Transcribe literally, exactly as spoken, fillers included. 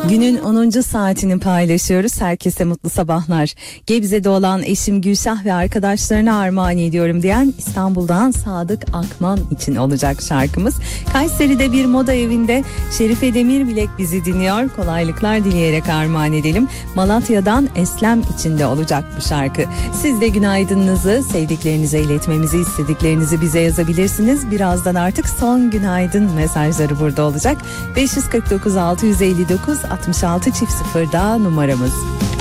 Günün onuncu saatini paylaşıyoruz. Herkese mutlu sabahlar. Gebze'de olan eşim Gülşah ve arkadaşlarına armağan ediyorum diyen İstanbul'dan Sadık Akman için olacak şarkımız. Kayseri'de bir moda evinde Şerife Demirbilek bizi dinliyor. Kolaylıklar dileyerek armağan edelim. Malatya'dan Eslem için de olacak bu şarkı. Siz de günaydınınızı sevdiklerinize iletmemizi istediklerinizi bize yazabilirsiniz. Birazdan artık son günaydın mesajları burada olacak. beş yüz kırk dokuz altı yüz elli dokuz altmış altı çift sıfırda numaramız.